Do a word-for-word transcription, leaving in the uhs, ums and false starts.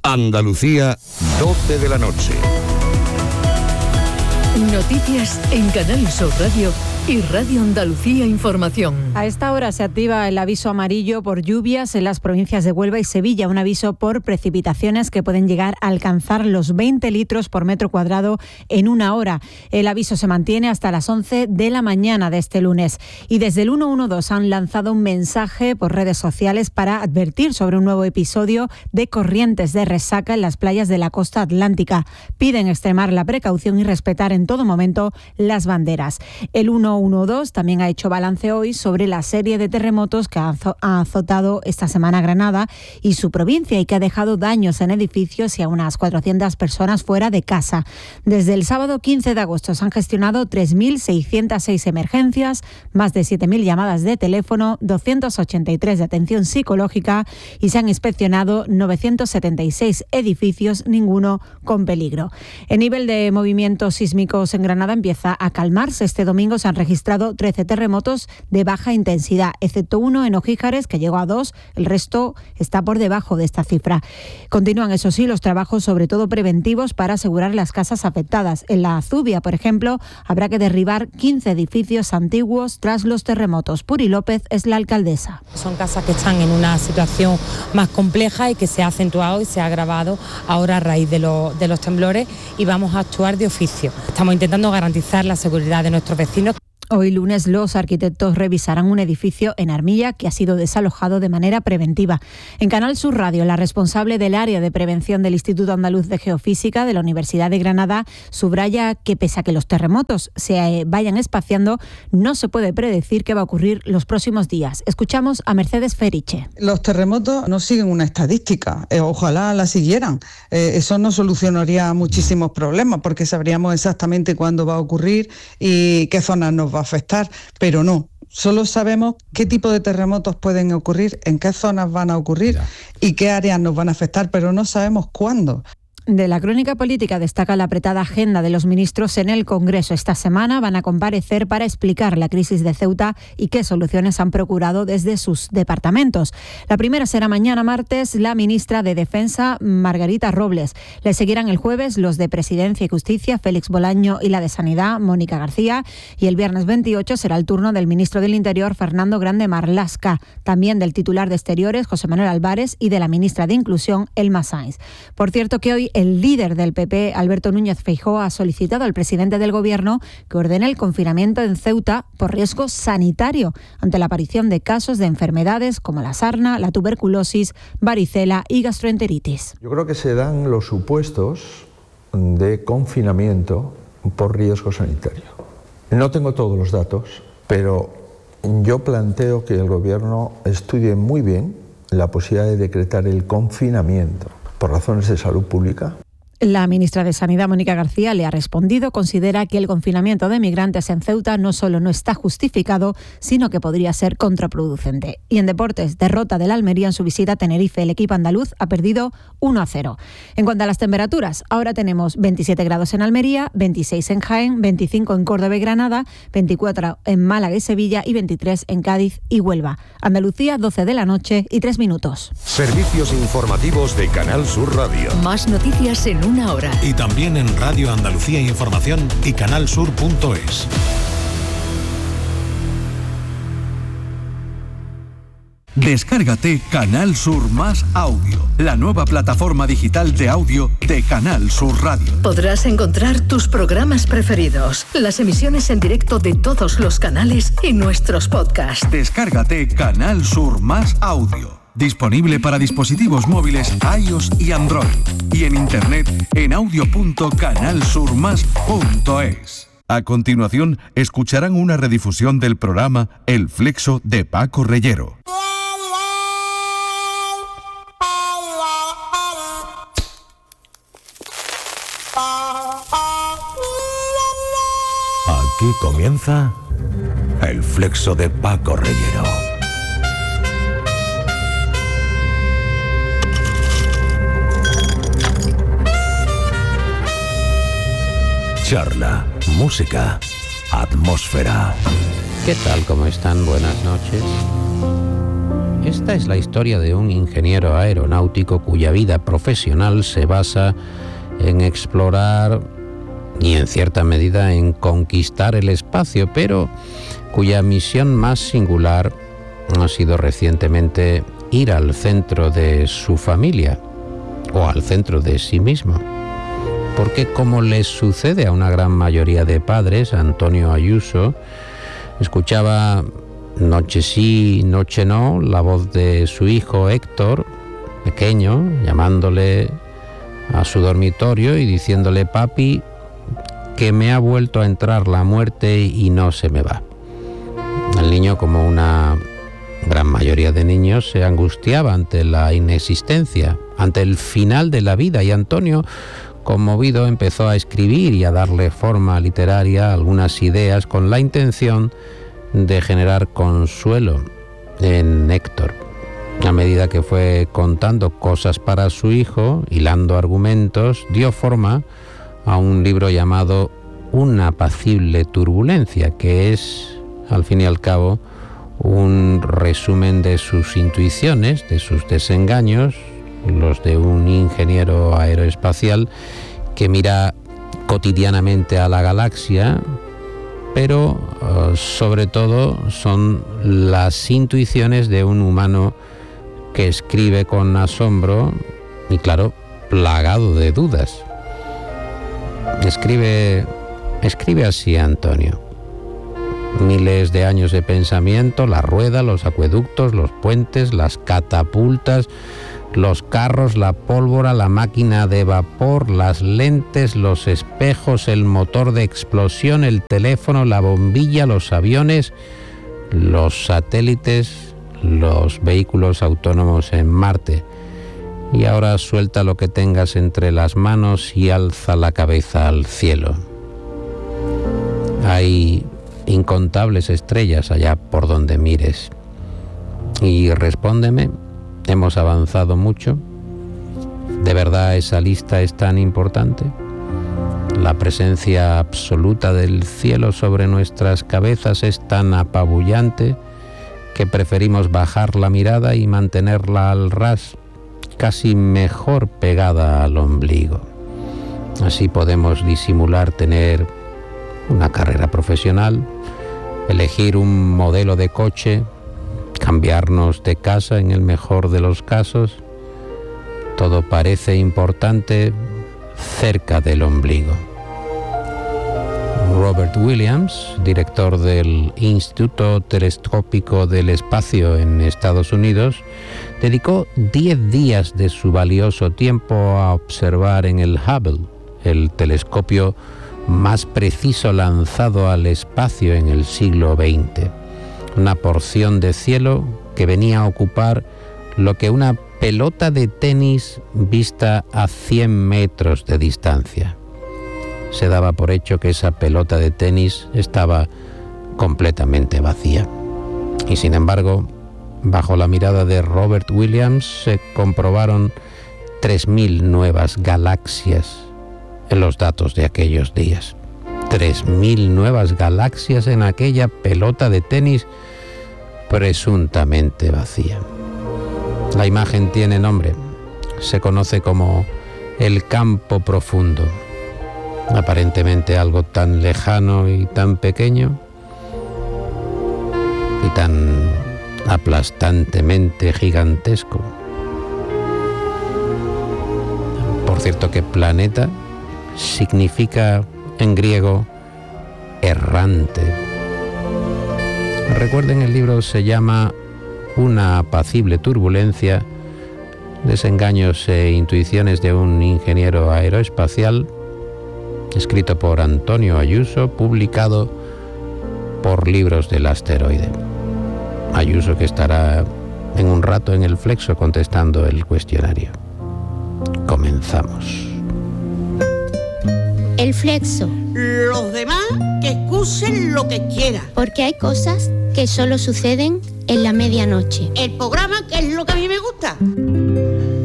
Andalucía, doce de la noche. Noticias en Canal Sur Radio y Radio Andalucía Información. A esta hora se activa el aviso amarillo por lluvias en las provincias de Huelva y Sevilla, un aviso por precipitaciones que pueden llegar a alcanzar los veinte litros por metro cuadrado en una hora. El aviso se mantiene hasta las once de la mañana de este lunes. Y desde el ciento doce han lanzado un mensaje por redes sociales para advertir sobre un nuevo episodio de corrientes de resaca en las playas de la costa atlántica. Piden extremar la precaución y respetar en todo momento las banderas. El ciento doce también ha hecho balance hoy sobre la serie de terremotos que ha azotado esta semana Granada y su provincia y que ha dejado daños en edificios y a unas cuatrocientas personas fuera de casa. Desde el sábado quince de agosto se han gestionado tres mil seiscientas seis emergencias, más de siete mil llamadas de teléfono, doscientos ochenta y tres de atención psicológica y se han inspeccionado novecientos setenta y seis edificios, ninguno con peligro. El nivel de movimientos sísmicos en Granada empieza a calmarse. Este domingo se han registrado trece terremotos de baja intensidad, excepto uno en Ojíjares, que llegó a dos, el resto está por debajo de esta cifra. Continúan, eso sí, los trabajos, sobre todo preventivos, para asegurar las casas afectadas. En la Azubia, por ejemplo, habrá que derribar quince edificios antiguos tras los terremotos. Puri López es la alcaldesa. Son casas que están en una situación más compleja y que se ha acentuado y se ha agravado ahora a raíz de, lo, de los temblores, y vamos a actuar de oficio. Estamos intentando garantizar la seguridad de nuestros vecinos. Hoy lunes los arquitectos revisarán un edificio en Armilla que ha sido desalojado de manera preventiva. En Canal Sur Radio, la responsable del área de prevención del Instituto Andaluz de Geofísica de la Universidad de Granada subraya que pese a que los terremotos se vayan espaciando, no se puede predecir qué va a ocurrir los próximos días. Escuchamos a Mercedes Feriche. Los terremotos no siguen una estadística, eh, ojalá la siguieran. Eh, eso no solucionaría muchísimos problemas porque sabríamos exactamente cuándo va a ocurrir y qué zonas nos va a afectar, pero no. Solo sabemos qué tipo de terremotos pueden ocurrir, en qué zonas van a ocurrir y qué áreas nos van a afectar, pero no sabemos cuándo. De la crónica política destaca la apretada agenda de los ministros en el Congreso. Esta semana van a comparecer para explicar la crisis de Ceuta y qué soluciones han procurado desde sus departamentos. La primera será mañana martes la ministra de Defensa, Margarita Robles. Le seguirán el jueves los de Presidencia y Justicia, Félix Bolaño, y la de Sanidad, Mónica García. Y el viernes veintiocho será el turno del ministro del Interior, Fernando Grande Marlaska. También del titular de Exteriores, José Manuel Álvarez, y de la ministra de Inclusión, Elma Sainz. Por cierto que hoy el líder del P P, Alberto Núñez Feijóo, ha solicitado al presidente del Gobierno que ordene el confinamiento en Ceuta por riesgo sanitario ante la aparición de casos de enfermedades como la sarna, la tuberculosis, varicela y gastroenteritis. Yo creo que se dan los supuestos de confinamiento por riesgo sanitario. No tengo todos los datos, pero yo planteo que el Gobierno estudie muy bien la posibilidad de decretar el confinamiento por razones de salud pública. La ministra de Sanidad, Mónica García, le ha respondido. Considera que el confinamiento de migrantes en Ceuta no solo no está justificado, sino que podría ser contraproducente. Y en deportes, derrota del Almería en su visita a Tenerife. El equipo andaluz ha perdido uno a cero. En cuanto a las temperaturas, ahora tenemos veintisiete grados en Almería, veintiséis en Jaén, veinticinco en Córdoba y Granada, veinticuatro en Málaga y Sevilla y veintitrés en Cádiz y Huelva. Andalucía, doce de la noche y tres minutos. Servicios informativos de Canal Sur Radio. Más noticias en una hora. Y también en Radio Andalucía Información y canalsur punto es. Descárgate Canal Sur Más Audio, la nueva plataforma digital de audio de Canal Sur Radio. Podrás encontrar tus programas preferidos, las emisiones en directo de todos los canales y nuestros podcasts. Descárgate Canal Sur Más Audio. Disponible para dispositivos móviles iOS y Android. Y en internet en audio punto canal sur más punto es. A continuación, escucharán una redifusión del programa El Flexo de Paco Reyero. Aquí comienza El Flexo de Paco Reyero. Charla, música, atmósfera. ¿Qué tal? ¿Cómo están? Buenas noches. Esta es la historia de un ingeniero aeronáutico cuya vida profesional se basa en explorar y en cierta medida en conquistar el espacio, pero cuya misión más singular ha sido recientemente ir al centro de su familia o al centro de sí mismo. Porque como les sucede a una gran mayoría de padres, Antonio Ayuso escuchaba noche sí, noche no, la voz de su hijo Héctor, pequeño, llamándole a su dormitorio y diciéndole: papi, que me ha vuelto a entrar la muerte y no se me va. El niño, como una gran mayoría de niños, se angustiaba ante la inexistencia, ante el final de la vida, y Antonio, conmovido, empezó a escribir y a darle forma literaria a algunas ideas con la intención de generar consuelo en Héctor. A medida que fue contando cosas para su hijo, hilando argumentos, dio forma a un libro llamado Una apacible turbulencia, que es, al fin y al cabo, un resumen de sus intuiciones, de sus desengaños, los de un ingeniero aeroespacial que mira cotidianamente a la galaxia, pero uh, sobre todo son las intuiciones de un humano que escribe con asombro y, claro, plagado de dudas. Escribe, escribe así Antonio: miles de años de pensamiento, la rueda, los acueductos, los puentes, las catapultas, los carros, la pólvora, la máquina de vapor, las lentes, los espejos, el motor de explosión, el teléfono, la bombilla, los aviones, los satélites, los vehículos autónomos en Marte. Y ahora suelta lo que tengas entre las manos y alza la cabeza al cielo. Hay incontables estrellas allá por donde mires. Y respóndeme, ¿hemos avanzado mucho? ¿De verdad esa lista es tan importante? ¿La presencia absoluta del cielo sobre nuestras cabezas es tan apabullante que preferimos bajar la mirada y mantenerla al ras, casi mejor pegada al ombligo? Así podemos disimular tener una carrera profesional, elegir un modelo de coche, cambiarnos de casa en el mejor de los casos. Todo parece importante cerca del ombligo. Robert Williams, director del Instituto Telescópico del Espacio en Estados Unidos, dedicó diez días de su valioso tiempo a observar en el Hubble, el telescopio más preciso lanzado al espacio en el siglo veinte. Una porción de cielo que venía a ocupar lo que una pelota de tenis vista a cien metros de distancia. Se daba por hecho que esa pelota de tenis estaba completamente vacía. Y sin embargo, bajo la mirada de Robert Williams se comprobaron tres mil nuevas galaxias en los datos de aquellos días. tres mil nuevas galaxias en aquella pelota de tenis presuntamente vacía. La imagen tiene nombre. Se conoce como el campo profundo. Aparentemente algo tan lejano y tan pequeño y tan aplastantemente gigantesco. Por cierto que planeta significa en griego errante. Recuerden, el libro se llama Una apacible turbulencia, desengaños e intuiciones de un ingeniero aeroespacial, escrito por Antonio Ayuso, publicado por Libros del Asteroide. Ayuso, que estará en un rato en el Flexo contestando el cuestionario. Comenzamos. El Flexo. Los demás que excusen lo que quieran. Porque hay cosas que solo suceden en la medianoche. El programa que es lo que a mí me gusta.